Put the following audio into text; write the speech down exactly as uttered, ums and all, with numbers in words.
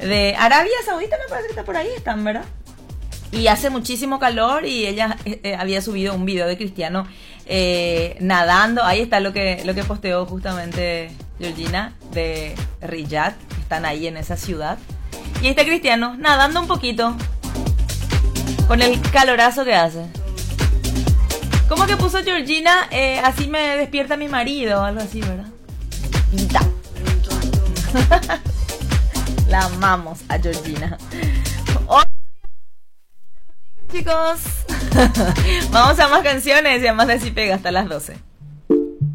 de Arabia Saudita, me parece que está por ahí, están, ¿verdad? Y hace muchísimo calor y ella eh, había subido un video de Cristiano eh, nadando. Ahí está lo que, lo que posteó justamente Georgina de Riyadh. Están ahí en esa ciudad. Y ahí está Cristiano nadando un poquito con el calorazo que hace. ¿Cómo que puso Georgina? Eh, así me despierta mi marido, algo así, ¿verdad? Pinta. La amamos a Georgina. Oh, chicos, vamos a más canciones y además de así pega hasta las doce.